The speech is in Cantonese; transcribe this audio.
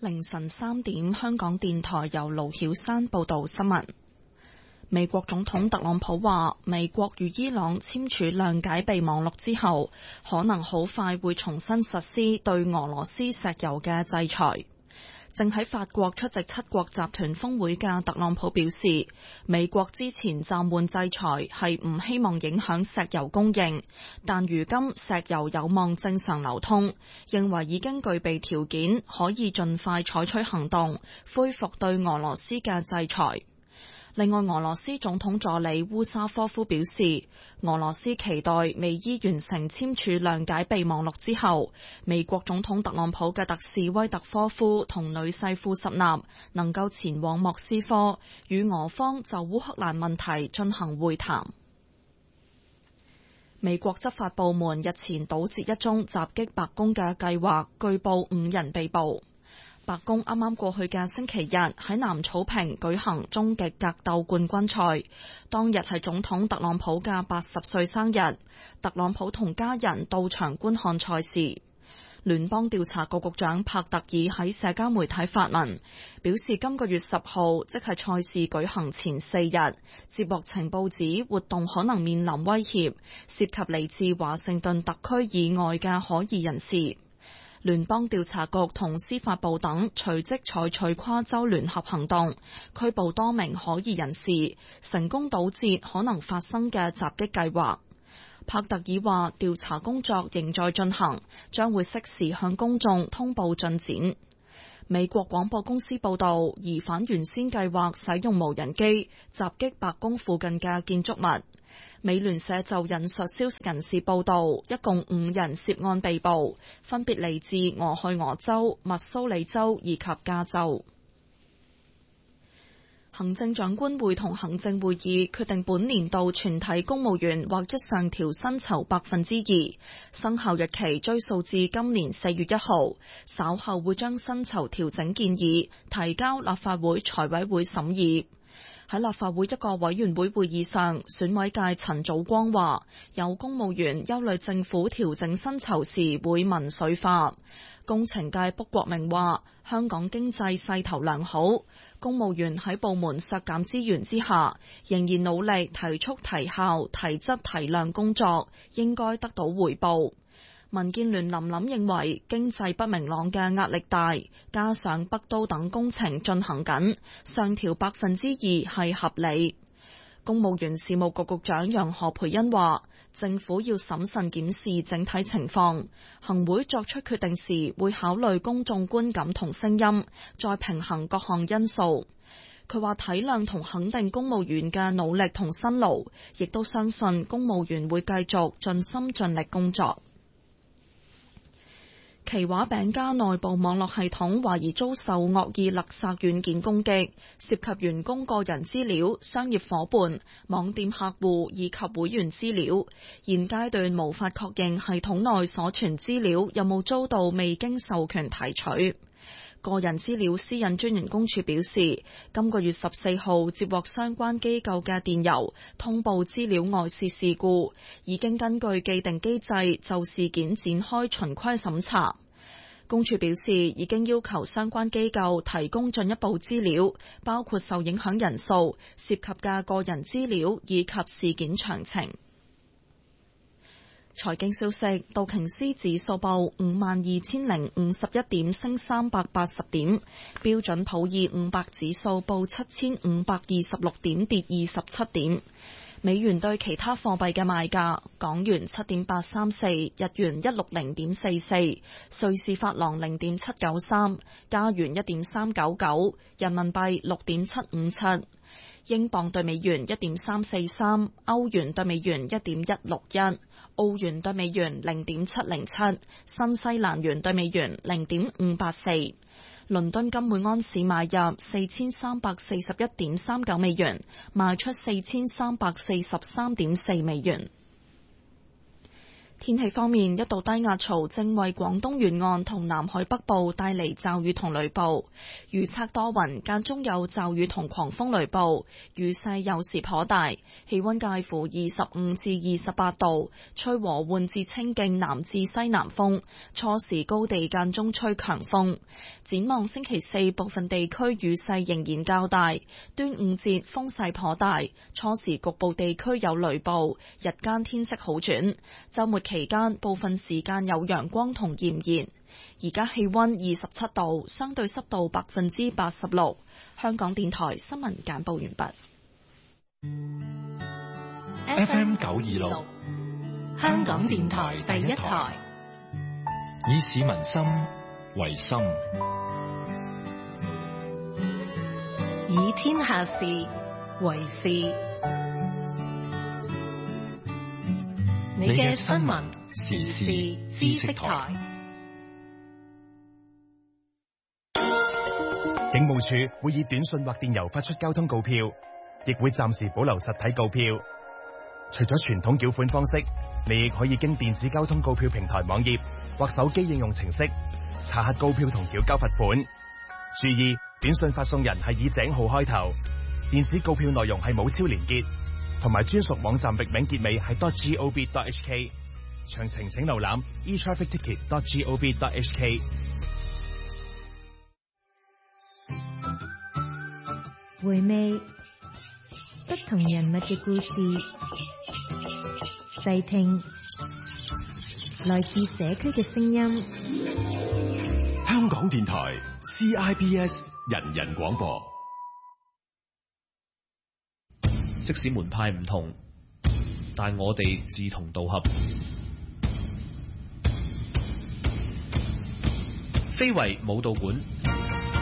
凌晨3點，香港電台由盧曉山報道新聞。美國總統特朗普話，美國與伊朗簽署諒解備忘錄之後，可能好快會重新實施對俄羅斯石油嘅制裁。正喺法國出席七國集團峰會嘅特朗普表示，美國之前暫緩制裁係唔希望影響石油供應，但如今石油有望正常流通，認為已經具備條件可以盡快採取行動，恢復對俄羅斯嘅制裁。另外，俄羅斯總統助理烏沙科夫表示，俄羅斯期待美伊完成簽署諒解備忘錄之後，美國總統特朗普嘅特使威特科夫同女婿庫什納能夠前往莫斯科，與俄方就烏克蘭問題進行會談。美國執法部門日前堵截一宗襲擊白宮嘅計劃，據報5人被捕。白宮啱啱過去嘅星期日喺南草坪舉行終極格鬥冠軍賽，當日係總統特朗普嘅80歲生日，特朗普同家人到場觀看賽事。聯邦調查局局長帕特爾喺社交媒體發文，表示今個月10號，即係賽事舉行前4日，接獲情報指活動可能面臨威脅，涉及嚟自華盛頓特區以外嘅可疑人士。聯邦調查局同司法部等隨即採取跨州聯合行動，拘捕多名可疑人士，成功堵截可能發生嘅襲擊計劃。帕特爾話，調查工作仍在進行，將會適時向公眾通報進展。美國廣播公司報道，疑犯原先計劃使用無人機襲擊白宮附近嘅建築物。美聯社就引述消息人士報道，一共5人涉案被捕，分別嚟自俄亥俄州、密蘇里州以及加州。行政長官會同行政會議決定本年度全體公務員劃一上調薪酬2%，生效日期追溯至今年4月1號，稍後會將薪酬調整建議提交立法會財委會審議。喺立法會一個委員會會議上，選委界陳祖光話，有公務員憂慮政府調整薪酬時會民粹化。工程界卜國明話，香港經濟勢頭良好，公務員喺部門削減資源之下，仍然努力提速提效提質提量工作，應該得到回報。民建聯林琳認為經濟不明朗嘅壓力大，加上北都等工程進行緊，上調2%係合理。公務員事務局局長楊何蓓茵話，政府要審慎檢視整體情況，行會作出決定時會考慮公眾觀感同聲音，再平衡各項因素。佢話體諒同肯定公務員嘅努力同辛勞，亦都相信公務員會繼續盡心盡力工作。奇華餅家內部網絡系統懷疑遭受惡意勒索軟件攻擊，涉及員工個人資料、商業夥伴、網店客戶以及會員資料。現階段無法確認系統內所存資料有冇遭到未經授權提取。個人資料私隱專員公署表示，今個月14號接獲相關機構嘅電郵，通報資料外泄事故，已經根據既定機制就事件展開循規審查。公署表示，已經要求相關機構提供進一步資料，包括受影響人數、涉及嘅個人資料以及事件詳情。財經消息，道瓊斯指數報52,051點，升380點；標準普爾500指數報7,526點，跌27點。美元對其他貨幣嘅賣價：港元7.834，日元160.44，瑞士法郎0.793，加元1.399，人民幣6.757。英鎊對美元1.343，歐元對美元1.161，澳元對美元0.707，新西蘭元對美元0.584。倫敦金每安士買入4341.39美元，賣出4343.4美元。 天氣方面，一道低壓槽正為廣東沿岸同南海北部帶嚟驟雨同雷暴，預測多雲，間中有驟雨同狂風雷暴，雨勢有時頗大，氣溫介乎25至28度，吹和緩至清勁南至西南風，初時高地間中吹強風。展望星期四，部分地區雨勢仍然較大，端午節風勢頗大，初時局部地區有雷暴，日間天色好轉，週末期間部分時間有陽光同炎熱。而家氣溫27度，相對濕度86%。香港電台新聞簡報完畢。 FM 926，香港電台第一台，以市民心為心， 以天下事為事。你嘅新聞時事知識台。 警務處會以短信或電郵發出交通告票，亦會暫時保留實體告票。除咗傳統繳款方式，你亦可以經電子交通告票平台網頁或手機應用程式查核告票同繳交罰款。注意，短信發送人係以井號開頭，電子告票內容係冇超連結，同埋專屬網站域名結尾係 .gov.hk。詳情請瀏覽 etrafficticket.gov.hk。 回味不同人物嘅故事，細聽來自社區嘅聲音。 香港電台 CIBS 人人廣播。 即使門派唔同，但我哋志同道合。非遺舞蹈館